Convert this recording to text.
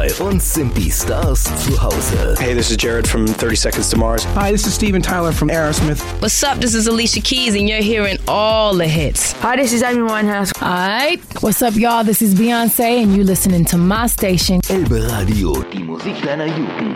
Bei uns sind die Stars zu Hause. Hey, this is Jared from 30 Seconds to Mars. Hi, this is Steven Tyler from Aerosmith. What's up? This is Alicia Keys, and you're hearing all the hits. Hi, this is Amy Winehouse. Alright, what's up, y'all? This is Beyonce, and you're listening to my station. Elbe Radio, die Musik deiner Jugend.